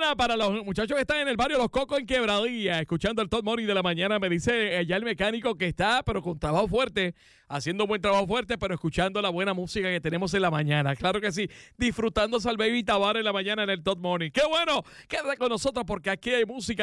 mañana para los muchachos que están en el barrio Los Cocos en Quebradilla, escuchando el Top Morning de la mañana. Me dice ya el mecánico que está, pero con trabajo fuerte, haciendo un buen trabajo fuerte, pero escuchando la buena música que tenemos en la mañana. Claro que sí, disfrutando al Baby Tabar en la mañana en el Top Morning. ¡Qué bueno! Quédate con nosotros porque aquí hay música